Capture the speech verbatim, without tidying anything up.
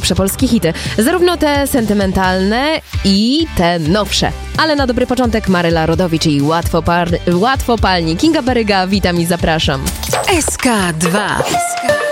najnowsze polskie hity. Zarówno te sentymentalne i te nowsze. Ale na dobry początek Maryla Rodowicz i Łatwopar... Łatwopalni. Kinga Baryga, witam i zapraszam. S K dwa.